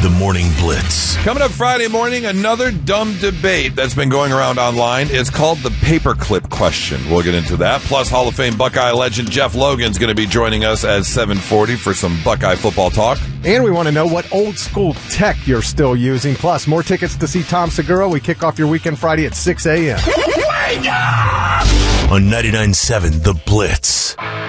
The Morning Blitz. Coming up Friday morning, another dumb debate that's been going around online. It's called the paperclip question. We'll get into that. Plus, Hall of Fame Buckeye legend Jeff Logan's going to be joining us at 7:40 for some Buckeye football talk. And we want to know what old school tech you're still using. Plus, more tickets to see Tom Segura. We kick off your weekend Friday at 6 a.m. On 99.7 The Blitz.